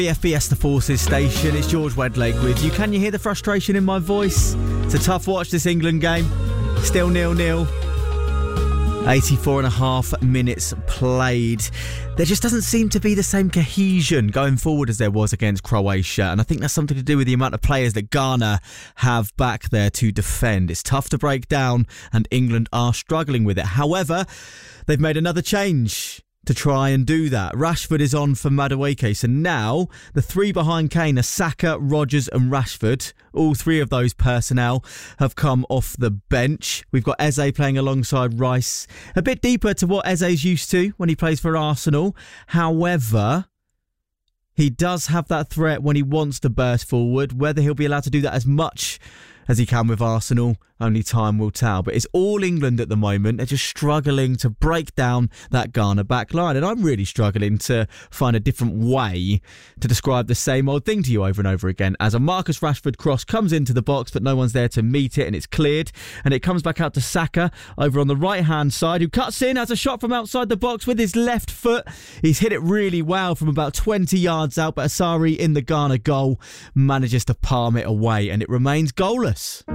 FBS The Forces station, it's George Wedlake with you. Can you hear the frustration in my voice? It's a tough watch, this England game. Still 0-0. 84.5 minutes played. There just doesn't seem to be the same cohesion going forward as there was against Croatia, and I think that's something to do with the amount of players that Ghana have back there to defend. It's tough to break down, and England are struggling with it. However, they've made another change to try and do that. Rashford is on for Madueke, so now the three behind Kane are Saka, Rodgers and Rashford. All three of those personnel have come off the bench. We've got Eze playing alongside Rice. A bit deeper to what Eze's used to when he plays for Arsenal. However, he does have that threat when he wants to burst forward. Whether he'll be allowed to do that as much as he can with Arsenal, only time will tell. But it's all England at the moment. They're just struggling to break down that Ghana back line. And I'm really struggling to find a different way to describe the same old thing to you over and over again. As a Marcus Rashford cross comes into the box, but no one's there to meet it, and it's cleared. And it comes back out to Saka over on the right-hand side, who cuts in, has a shot from outside the box with his left foot. He's hit it really well from about 20 yards out, but Asari in the Ghana goal manages to palm it away, and it remains goalless.